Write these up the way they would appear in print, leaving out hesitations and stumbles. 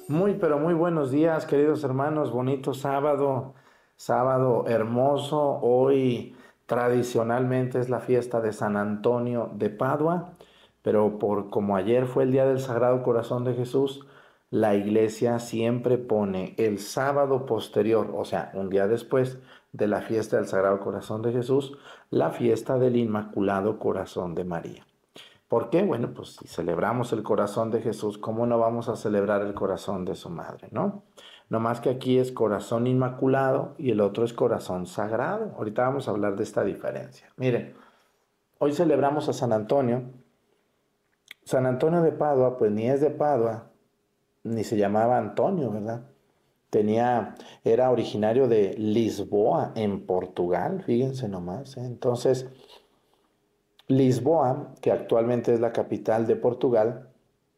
Muy, pero muy buenos días, queridos hermanos. Bonito sábado, sábado hermoso. Hoy tradicionalmente es la fiesta de San Antonio de Padua, pero por como ayer fue el día del Sagrado Corazón de Jesús, la iglesia siempre pone el sábado posterior, o sea, un día después de la fiesta del Sagrado Corazón de Jesús, la fiesta del Inmaculado Corazón de María. ¿Por qué? Bueno, pues si celebramos el corazón de Jesús, ¿cómo no vamos a celebrar el corazón de su madre, no? No más que aquí es corazón inmaculado y el otro es corazón sagrado. Ahorita vamos a hablar de esta diferencia. Miren, hoy celebramos a San Antonio. San Antonio de Padua, pues ni es de Padua, ni se llamaba Antonio, ¿verdad? Era originario de Lisboa, en Portugal, fíjense nomás, ¿eh? Entonces, Lisboa, que actualmente es la capital de Portugal,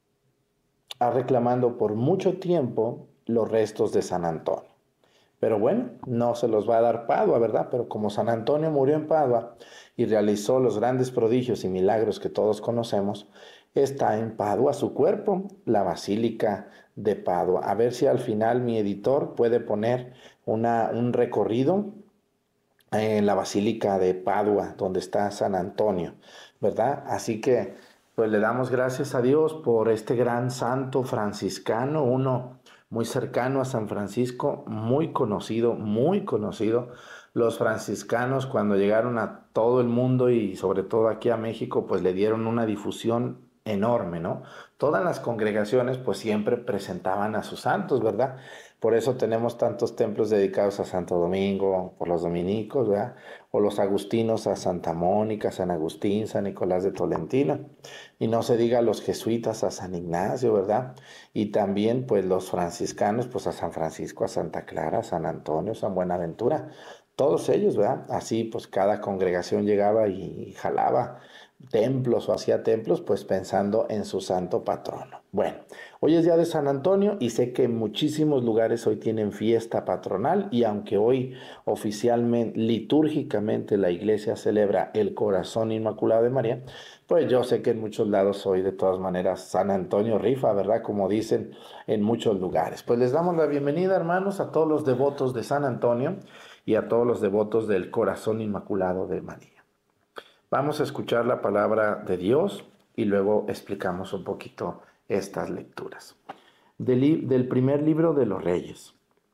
ha reclamado por mucho tiempo los restos de San Antonio. Pero bueno, no se los va a dar Padua, ¿verdad? Pero como San Antonio murió en Padua y realizó los grandes prodigios y milagros que todos conocemos, está en Padua su cuerpo, la Basílica de Padua. A ver si al final mi editor puede poner un recorrido en la Basílica de Padua, donde está San Antonio, ¿verdad? Así que, pues le damos gracias a Dios por este gran santo franciscano, uno muy cercano a San Francisco, muy conocido, muy conocido. Los franciscanos cuando llegaron a todo el mundo y sobre todo aquí a México, pues le dieron una difusión enorme, ¿no? Todas las congregaciones pues siempre presentaban a sus santos, ¿verdad? Por eso tenemos tantos templos dedicados a Santo Domingo, por los dominicos, ¿verdad? O los agustinos a Santa Mónica, San Agustín, San Nicolás de Tolentino. Y no se diga los jesuitas a San Ignacio, ¿verdad? Y también pues los franciscanos, pues a San Francisco, a Santa Clara, a San Antonio, San Buenaventura. Todos ellos, ¿verdad? Así pues cada congregación llegaba y jalaba templos o hacía templos, pues pensando en su santo patrono. Bueno, hoy es día de San Antonio y sé que en muchísimos lugares hoy tienen fiesta patronal y aunque hoy oficialmente, litúrgicamente la iglesia celebra el corazón inmaculado de María, pues yo sé que en muchos lados hoy de todas maneras San Antonio rifa, ¿verdad? Como dicen en muchos lugares. Pues les damos la bienvenida, hermanos, a todos los devotos de San Antonio y a todos los devotos del corazón inmaculado de María. Vamos a escuchar la palabra de Dios y luego explicamos un poquito estas lecturas. Del primer libro de los Reyes.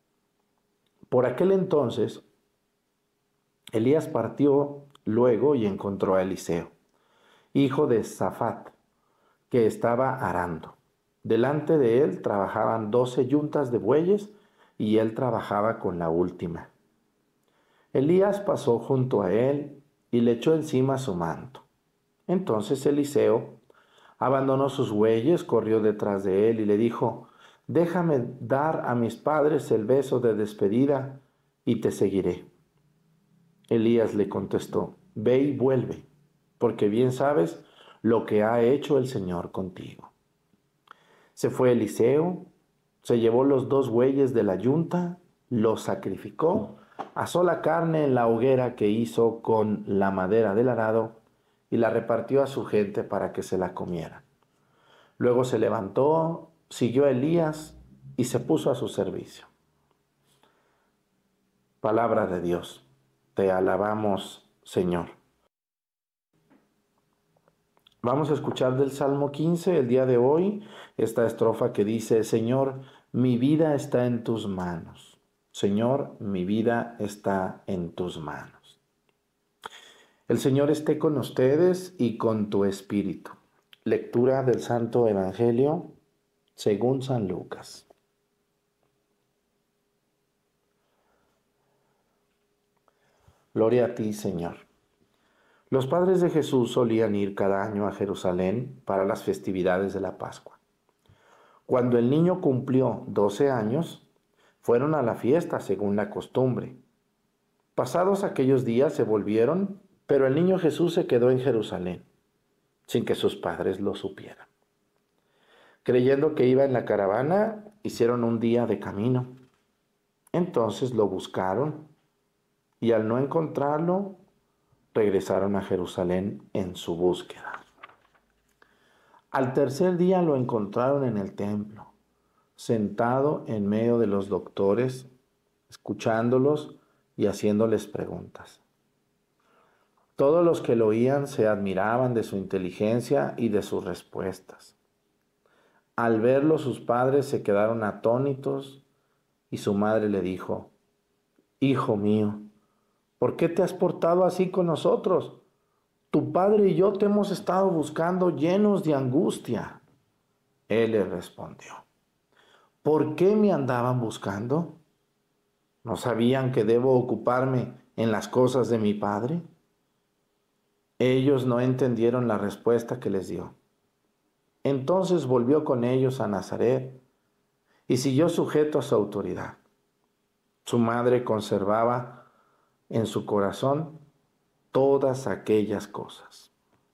Por aquel entonces, Elías partió luego y encontró a Eliseo, hijo de Safat, que estaba arando. Delante de él trabajaban 12 yuntas de bueyes y él trabajaba con la última. Elías pasó junto a él y le echó encima su manto. Entonces Eliseo abandonó sus bueyes, corrió detrás de él y le dijo: déjame dar a mis padres el beso de despedida y te seguiré. Elías le contestó: ve y vuelve, porque bien sabes lo que ha hecho el Señor contigo. Se fue Eliseo, se llevó los 2 bueyes de la yunta, los sacrificó, asó la carne en la hoguera que hizo con la madera del arado y la repartió a su gente para que se la comieran. Luego se levantó, siguió a Elías y se puso a su servicio. Palabra de Dios. Te alabamos, Señor. Vamos a escuchar del Salmo 15 el día de hoy, esta estrofa que dice: Señor, mi vida está en tus manos. Señor, mi vida está en tus manos. El Señor esté con ustedes y con tu espíritu. Lectura del Santo Evangelio según San Lucas. Gloria a ti, Señor. Los padres de Jesús solían ir cada año a Jerusalén para las festividades de la Pascua. Cuando el niño cumplió 12 años, fueron a la fiesta según la costumbre. Pasados aquellos días se volvieron, pero el niño Jesús se quedó en Jerusalén, sin que sus padres lo supieran. Creyendo que iba en la caravana, hicieron un día de camino. Entonces lo buscaron y al no encontrarlo, regresaron a Jerusalén en su búsqueda. Al tercer día lo encontraron en el templo, sentado en medio de los doctores, escuchándolos y haciéndoles preguntas. Todos los que lo oían se admiraban de su inteligencia y de sus respuestas. Al verlo, sus padres se quedaron atónitos y su madre le dijo: Hijo mío, ¿por qué te has portado así con nosotros? Tu padre y yo te hemos estado buscando llenos de angustia. Él le respondió: ¿por qué me andaban buscando? ¿No sabían que debo ocuparme en las cosas de mi padre? Ellos no entendieron la respuesta que les dio. Entonces volvió con ellos a Nazaret y siguió sujeto a su autoridad. Su madre conservaba en su corazón todas aquellas cosas.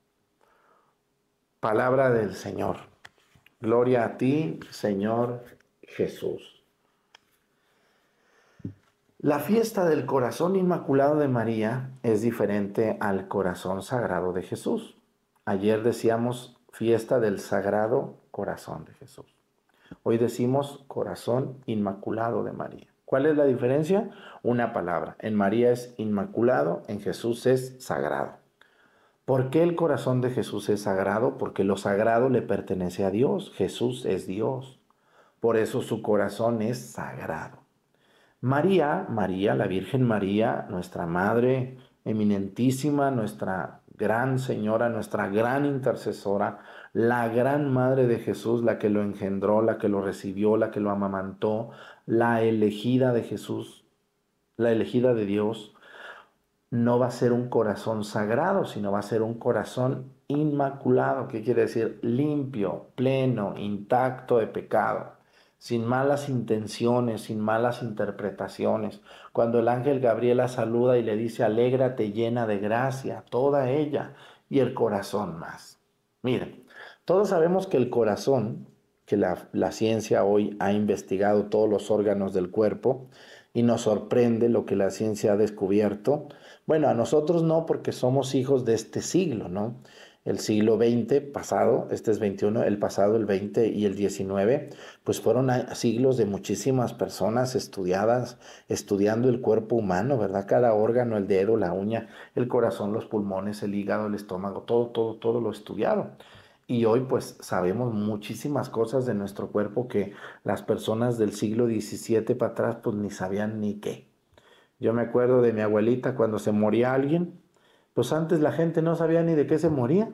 Palabra del Señor. Gloria a ti, Señor Jesús. La fiesta del corazón inmaculado de María es diferente al corazón sagrado de Jesús. Ayer decíamos fiesta del Sagrado Corazón de Jesús. Hoy decimos corazón inmaculado de María. ¿Cuál es la diferencia? Una palabra. En María es inmaculado, en Jesús es sagrado. ¿Por qué el corazón de Jesús es sagrado? Porque lo sagrado le pertenece a Dios. Jesús es Dios. Por eso su corazón es sagrado. María, la Virgen María, nuestra Madre eminentísima, nuestra gran Señora, nuestra gran intercesora, la gran Madre de Jesús, la que lo engendró, la que lo recibió, la que lo amamantó, la elegida de Jesús, la elegida de Dios, no va a ser un corazón sagrado, sino va a ser un corazón inmaculado. ¿Qué quiere decir? Limpio, pleno, intacto de pecado, sin malas intenciones, sin malas interpretaciones. Cuando el ángel Gabriel la saluda y le dice: alégrate llena de gracia, toda ella, y el corazón más. Miren, todos sabemos que el corazón, que la ciencia hoy ha investigado todos los órganos del cuerpo, y nos sorprende lo que la ciencia ha descubierto. Bueno, a nosotros no, porque somos hijos de este siglo, ¿no? El siglo XX pasado, este es 21, el pasado, el 20 y el 19, pues fueron siglos de muchísimas personas estudiando el cuerpo humano, ¿verdad? Cada órgano, el dedo, la uña, el corazón, los pulmones, el hígado, el estómago, todo lo estudiaron. Y hoy pues sabemos muchísimas cosas de nuestro cuerpo que las personas del siglo XVII para atrás pues ni sabían ni qué. Yo me acuerdo de mi abuelita cuando se moría alguien, pues antes la gente no sabía ni de qué se moría.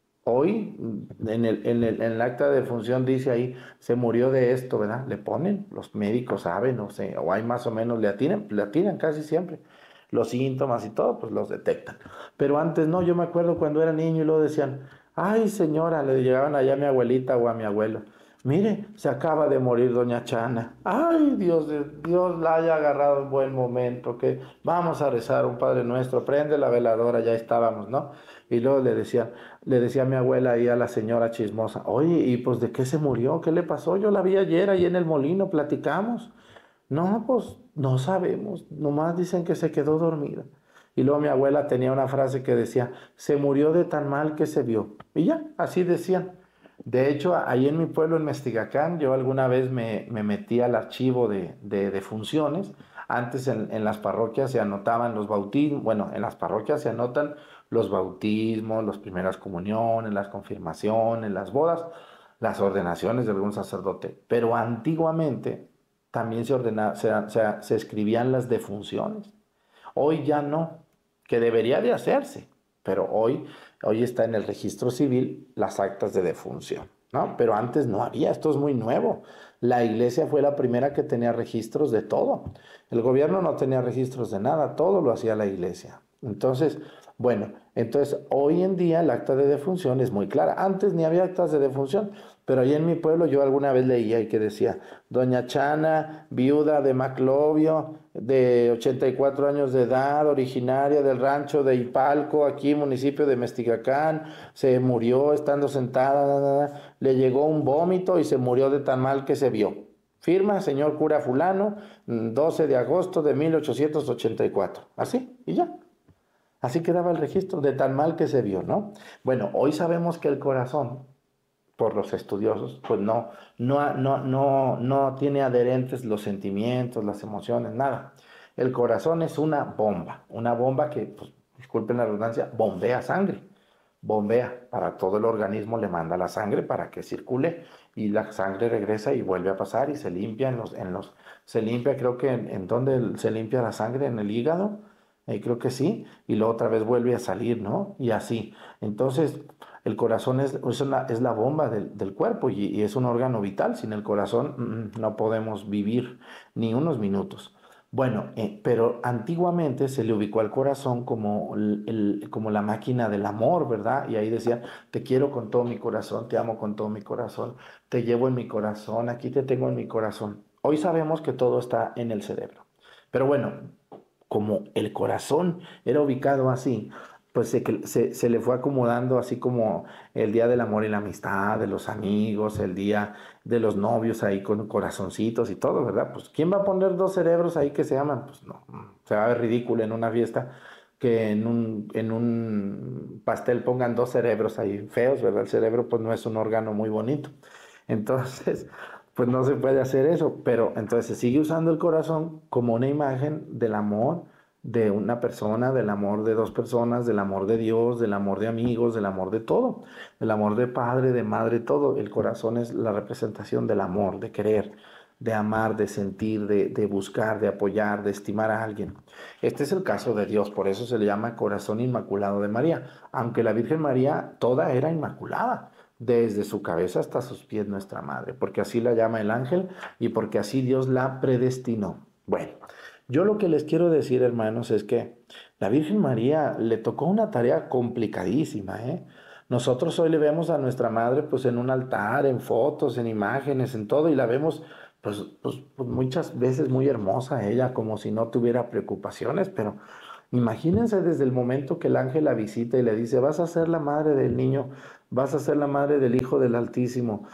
Hoy en el acta de defunción dice ahí: se murió de esto, ¿verdad? Le ponen, los médicos saben, no sé, o hay más o menos, le atinan casi siempre. Los síntomas y todo, pues los detectan. Pero antes no, yo me acuerdo cuando era niño y luego decían: ay señora, le llegaban allá a mi abuelita o a mi abuelo: mire, se acaba de morir doña Chana. Ay, Dios la haya agarrado en buen momento, que vamos a rezar un Padre Nuestro, prende la veladora, ya estábamos, ¿no? Y luego le decía a mi abuela ahí a la señora chismosa: oye, ¿y pues de qué se murió? ¿Qué le pasó? Yo la vi ayer ahí en el molino, platicamos. No, pues no sabemos, nomás dicen que se quedó dormida. Y luego mi abuela tenía una frase que decía: se murió de tan mal que se vio. Y ya, así decían. De hecho, ahí en mi pueblo, en Mestigacán, yo alguna vez me metí al archivo de defunciones. Antes en las parroquias se anotaban los bautismos, bueno, en las parroquias se anotan los bautismos, las primeras comuniones, las confirmaciones, las bodas, las ordenaciones de algún sacerdote. Pero antiguamente también se escribían las defunciones. Hoy ya no, que debería de hacerse, pero hoy está en el registro civil las actas de defunción, ¿no? Pero antes no había, esto es muy nuevo. La iglesia fue la primera que tenía registros de todo. El gobierno no tenía registros de nada, todo lo hacía la iglesia. Entonces, hoy en día el acta de defunción es muy clara. Antes ni había actas de defunción, pero ahí en mi pueblo yo alguna vez leía y que decía: doña Chana, viuda de Maclovio, de 84 años de edad, originaria del rancho de Ipalco, aquí municipio de Mestigacán, se murió estando sentada, le llegó un vómito y se murió de tan mal que se vio. Firma, señor cura fulano, 12 de agosto de 1884. Así, y ya. Así quedaba el registro de tan mal que se vio, ¿no? Bueno, hoy sabemos que el corazón por los estudiosos, pues no tiene adherentes los sentimientos, las emociones, nada. El corazón es una bomba que, pues, disculpen la redundancia, bombea sangre, bombea para todo el organismo, le manda la sangre para que circule y la sangre regresa y vuelve a pasar y se limpia se limpia, creo que en donde se limpia la sangre, en el hígado, creo que sí, y luego otra vez vuelve a salir, ¿no? Y así. Entonces, el corazón es la bomba del cuerpo y es un órgano vital. Sin el corazón no podemos vivir ni unos minutos. Bueno, pero antiguamente se le ubicó al corazón como, como la máquina del amor, ¿verdad? Y ahí decían, te quiero con todo mi corazón, te amo con todo mi corazón, te llevo en mi corazón, aquí te tengo en mi corazón. Hoy sabemos que todo está en el cerebro. Pero bueno, como el corazón era ubicado así, pues se le fue acomodando así como el día del amor y la amistad, de los amigos, el día de los novios ahí con corazoncitos y todo, ¿verdad? Pues ¿quién va a poner dos cerebros ahí que se aman? Pues no, se va a ver ridículo en una fiesta que en un pastel pongan dos cerebros ahí feos, ¿verdad? El cerebro pues no es un órgano muy bonito. Entonces, pues no se puede hacer eso, pero entonces se sigue usando el corazón como una imagen del amor de una persona, del amor de dos personas, del amor de Dios, del amor de amigos, del amor de todo, del amor de padre, de madre, todo. El corazón es la representación del amor, de querer, de amar, de sentir, de buscar, de apoyar, de estimar a alguien. Este es el caso de Dios, por eso se le llama corazón inmaculado de María, aunque la Virgen María toda era inmaculada desde su cabeza hasta sus pies nuestra madre, porque así la llama el ángel y porque así Dios la predestinó. Bueno, yo lo que les quiero decir, hermanos, es que la Virgen María le tocó una tarea complicadísima, ¿eh? Nosotros hoy le vemos a nuestra madre pues en un altar, en fotos, en imágenes, en todo, y la vemos pues muchas veces muy hermosa ella, como si no tuviera preocupaciones, pero imagínense desde el momento que el ángel la visita y le dice, vas a ser la madre del niño, vas a ser la madre del Hijo del Altísimo,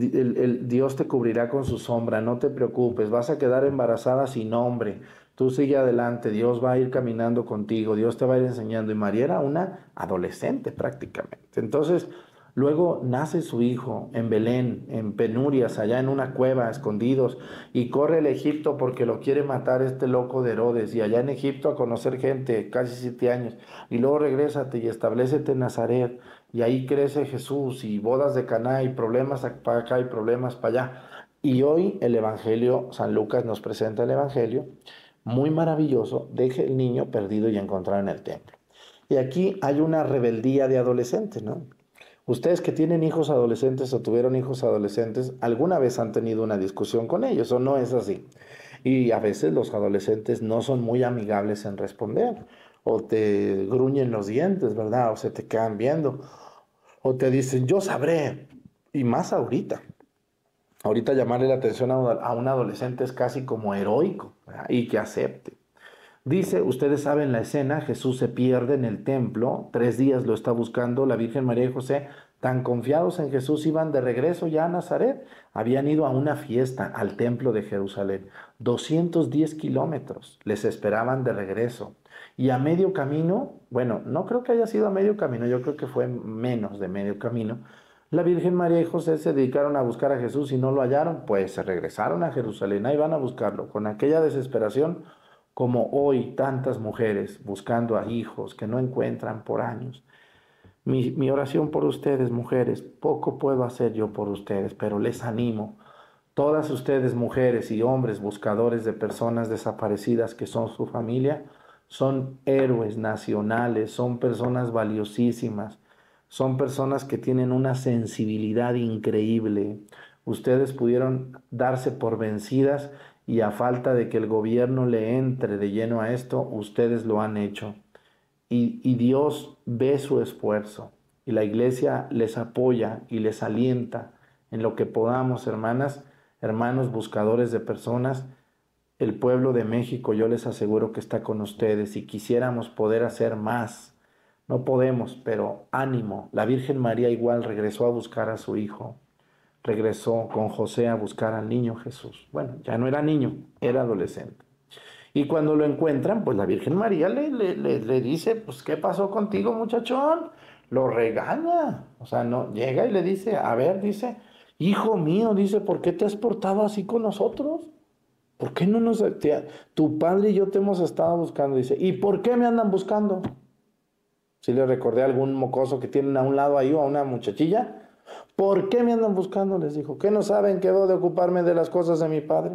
Dios te cubrirá con su sombra, no te preocupes, vas a quedar embarazada sin nombre, tú sigue adelante, Dios va a ir caminando contigo, Dios te va a ir enseñando. Y María era una adolescente prácticamente. Entonces, luego nace su hijo en Belén, en penurias, allá en una cueva, escondidos, y corre el Egipto porque lo quiere matar este loco de Herodes, y allá en Egipto a conocer gente, casi 7 años, y luego regrésate y establecete en Nazaret, y ahí crece Jesús, y bodas de Caná, y problemas para acá y problemas para allá. Y hoy el Evangelio, San Lucas nos presenta el Evangelio, muy maravilloso, deje el niño perdido y encontrado en el templo. Y aquí hay una rebeldía de adolescentes, ¿no? Ustedes que tienen hijos adolescentes o tuvieron hijos adolescentes, ¿alguna vez han tenido una discusión con ellos o no es así? Y a veces los adolescentes no son muy amigables en responder, o te gruñen los dientes, ¿verdad? O se te quedan viendo, o te dicen, yo sabré, y más ahorita. Ahorita llamarle la atención a un adolescente es casi como heroico, ¿verdad? Y que acepte. Dice, ustedes saben la escena, Jesús se pierde en el templo, 3 días lo está buscando, la Virgen María y José, tan confiados en Jesús, iban de regreso ya a Nazaret, habían ido a una fiesta al templo de Jerusalén, 210 kilómetros, les esperaban de regreso. Y a medio camino, bueno, no creo que haya sido a medio camino, yo creo que fue menos de medio camino, la Virgen María y José se dedicaron a buscar a Jesús y no lo hallaron, pues se regresaron a Jerusalén, ahí van a buscarlo, con aquella desesperación como hoy tantas mujeres buscando a hijos que no encuentran por años. Mi oración por ustedes, mujeres, poco puedo hacer yo por ustedes, pero les animo. Todas ustedes, mujeres y hombres buscadores de personas desaparecidas que son su familia, son héroes nacionales, son personas valiosísimas, son personas que tienen una sensibilidad increíble. Ustedes pudieron darse por vencidas y a falta de que el gobierno le entre de lleno a esto, ustedes lo han hecho. Y Dios ve su esfuerzo y la iglesia les apoya y les alienta en lo que podamos, hermanas, hermanos buscadores de personas. El pueblo de México, yo les aseguro que está con ustedes y quisiéramos poder hacer más. No podemos, pero ánimo. La Virgen María igual regresó a buscar a su hijo. Regresó con José a buscar al niño Jesús. Bueno, ya no era niño, era adolescente. Y cuando lo encuentran, pues la Virgen María le dice, pues, ¿qué pasó contigo, muchachón? lo regaña. O sea, no, llega y le dice, a ver, dice, hijo mío, dice, ¿por qué te has portado así con nosotros? ¿Por qué no tu padre y yo te hemos estado buscando? Dice, ¿y por qué me andan buscando? Si le recordé a algún mocoso que tienen a un lado ahí o a una muchachilla. ¿Por qué me andan buscando? Les dijo, ¿qué no saben que debo de ocuparme de las cosas de mi padre?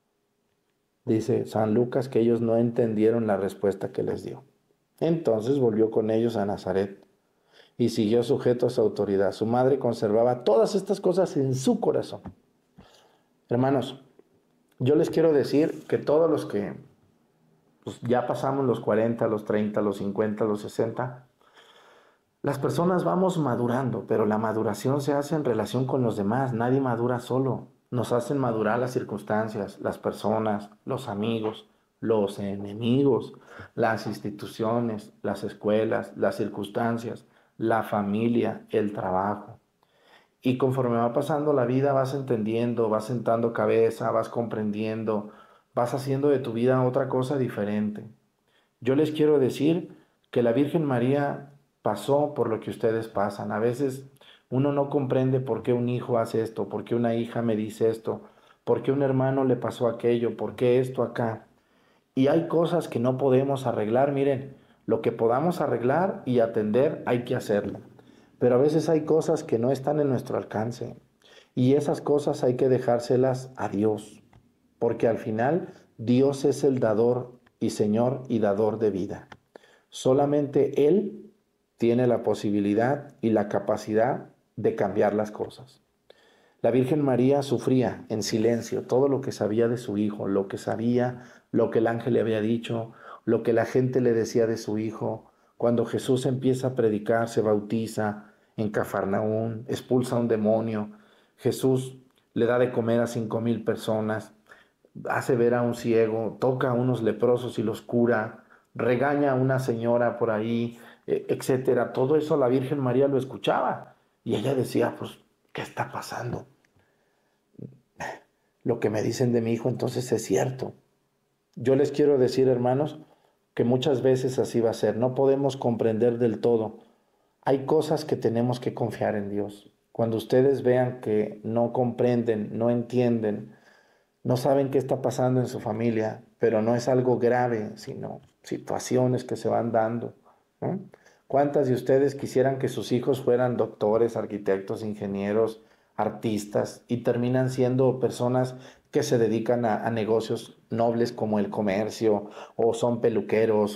Dice San Lucas que ellos no entendieron la respuesta que les dio. Entonces volvió con ellos a Nazaret y siguió sujeto a su autoridad. Su madre conservaba todas estas cosas en su corazón. Hermanos, yo les quiero decir que todos los que pues, ya pasamos los 40, los 30, los 50, los 60, las personas vamos madurando, pero la maduración se hace en relación con los demás. Nadie madura solo. Nos hacen madurar las circunstancias, las personas, los amigos, los enemigos, las instituciones, las escuelas, las circunstancias, la familia, el trabajo. Y conforme va pasando la vida vas entendiendo, vas sentando cabeza, vas comprendiendo, vas haciendo de tu vida otra cosa diferente. Yo les quiero decir que la Virgen María pasó por lo que ustedes pasan. A veces uno no comprende por qué un hijo hace esto, por qué una hija me dice esto, por qué un hermano le pasó aquello, por qué esto acá. Y hay cosas que no podemos arreglar. Miren, lo que podamos arreglar y atender hay que hacerlo. Pero a veces hay cosas que no están en nuestro alcance. Y esas cosas hay que dejárselas a Dios. Porque al final Dios es el dador y Señor y dador de vida. Solamente Él tiene la posibilidad y la capacidad de cambiar las cosas. La Virgen María sufría en silencio todo lo que sabía de su hijo, lo que sabía, lo que el ángel le había dicho, lo que la gente le decía de su hijo. Cuando Jesús empieza a predicar, se bautiza en Cafarnaún, expulsa a un demonio. Jesús le da de comer a 5,000 personas, hace ver a un ciego, toca a unos leprosos y los cura, regaña a una señora por ahí, etcétera. Todo eso la Virgen María lo escuchaba y ella decía, pues, ¿qué está pasando? Lo que me dicen de mi hijo entonces es cierto. Yo les quiero decir, hermanos, que muchas veces así va a ser. No podemos comprender del todo. Hay cosas que tenemos que confiar en Dios. Cuando ustedes vean que no comprenden, no entienden, no saben qué está pasando en su familia, pero no es algo grave, sino situaciones que se van dando, ¿no? ¿Cuántas de ustedes quisieran que sus hijos fueran doctores, arquitectos, ingenieros, artistas y terminan siendo personas que se dedican a negocios nobles como el comercio, o son peluqueros,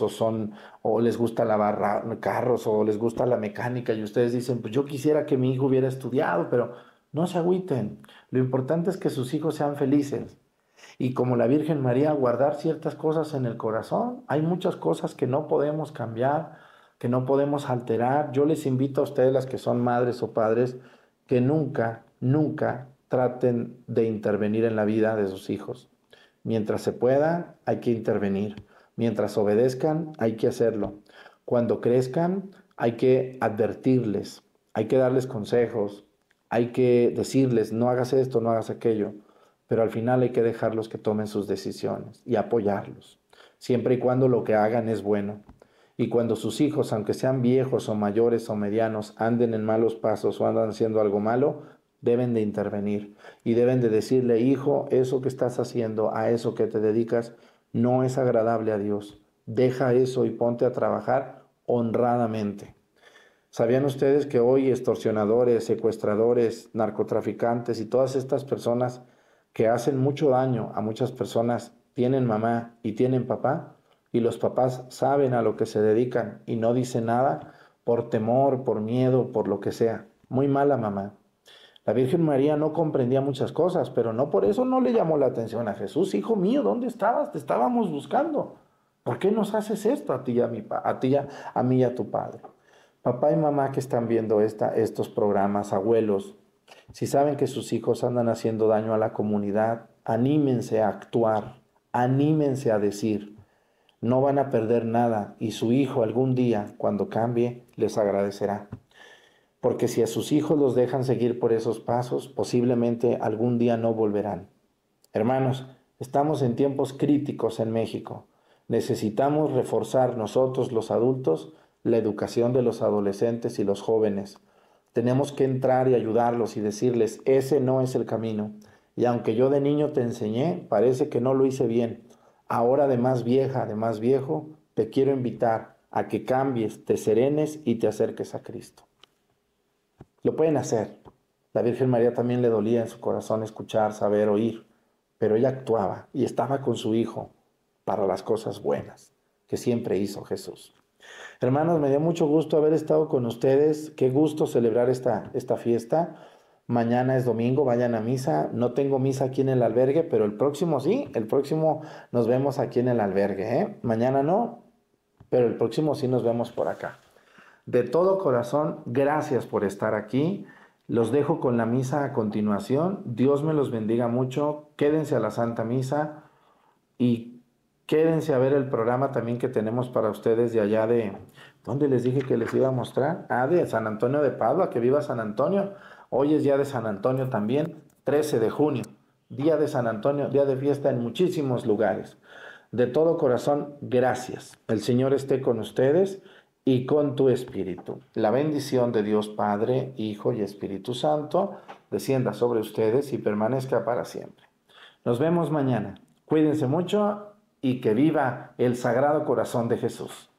o les gusta lavar carros, o les gusta la mecánica, y ustedes dicen, pues yo quisiera que mi hijo hubiera estudiado, pero no se agüiten. Lo importante es que sus hijos sean felices. Y como la Virgen María, guardar ciertas cosas en el corazón. Hay muchas cosas que no podemos cambiar, que no podemos alterar. Yo les invito a ustedes, las que son madres o padres, que nunca, nunca traten de intervenir en la vida de sus hijos. Mientras se pueda, hay que intervenir. Mientras obedezcan, hay que hacerlo. Cuando crezcan, hay que advertirles, hay que darles consejos, hay que decirles, no hagas esto, no hagas aquello, pero al final hay que dejarlos que tomen sus decisiones y apoyarlos, siempre y cuando lo que hagan es bueno. Y cuando sus hijos, aunque sean viejos o mayores o medianos, anden en malos pasos o andan haciendo algo malo, deben de intervenir y deben de decirle, hijo, eso que estás haciendo, a eso que te dedicas, no es agradable a Dios. Deja eso y ponte a trabajar honradamente. ¿Sabían ustedes que hoy extorsionadores, secuestradores, narcotraficantes y todas estas personas que hacen mucho daño a muchas personas tienen mamá y tienen papá? Y los papás saben a lo que se dedican y no dicen nada por temor, por miedo, por lo que sea. Muy mala mamá. La Virgen María no comprendía muchas cosas, pero no por eso no le llamó la atención a Jesús. Hijo mío, ¿dónde estabas? Te estábamos buscando. ¿Por qué nos haces esto a ti y a a mí y a tu padre? Papá y mamá que están viendo estos programas, abuelos, si saben que sus hijos andan haciendo daño a la comunidad, anímense a actuar, anímense a decir, no van a perder nada y su hijo algún día, cuando cambie, les agradecerá. Porque si a sus hijos los dejan seguir por esos pasos, posiblemente algún día no volverán. Hermanos, estamos en tiempos críticos en México. Necesitamos reforzar nosotros los adultos la educación de los adolescentes y los jóvenes. Tenemos que entrar y ayudarlos y decirles, ese no es el camino. Y aunque yo de niño te enseñé, parece que no lo hice bien. Ahora de más vieja, de más viejo, te quiero invitar a que cambies, te serenes y te acerques a Cristo. Lo pueden hacer. La Virgen María también le dolía en su corazón escuchar, saber, oír, pero ella actuaba y estaba con su Hijo para las cosas buenas que siempre hizo Jesús. Hermanos, me dio mucho gusto haber estado con ustedes. Qué gusto celebrar esta fiesta. Mañana es domingo, vayan a misa. No tengo misa aquí en el albergue, pero el próximo sí. El próximo nos vemos aquí en el albergue, ¿eh? Mañana no, pero el próximo sí nos vemos por acá. De todo corazón, gracias por estar aquí. Los dejo con la misa a continuación. Dios me los bendiga mucho. Quédense a la Santa Misa y quédense a ver el programa también que tenemos para ustedes de allá de... ¿Dónde les dije que les iba a mostrar? Ah, de San Antonio de Padua, que viva San Antonio. Hoy es día de San Antonio también, 13 de junio. Día de San Antonio, día de fiesta en muchísimos lugares. De todo corazón, gracias. El Señor esté con ustedes y con tu espíritu. La bendición de Dios Padre, Hijo y Espíritu Santo descienda sobre ustedes y permanezca para siempre. Nos vemos mañana. Cuídense mucho y que viva el Sagrado Corazón de Jesús.